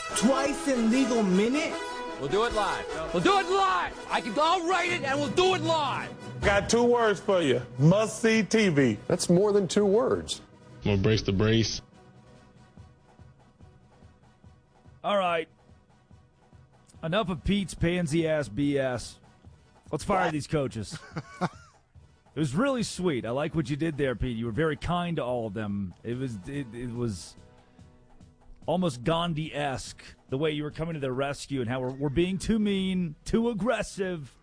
Twice in legal minute? We'll do it live. We'll do it live. I'll write it and we'll do it live. Got 2 words for you. Must-see TV. That's more than 2 words. I'm gonna brace the brace. All right. Enough of Pete's pansy-ass BS. Let's fire these coaches. It was really sweet. I like what you did there, Pete. You were very kind to all of them. It was almost Gandhi-esque, the way you were coming to their rescue and how we're being too mean, too aggressive.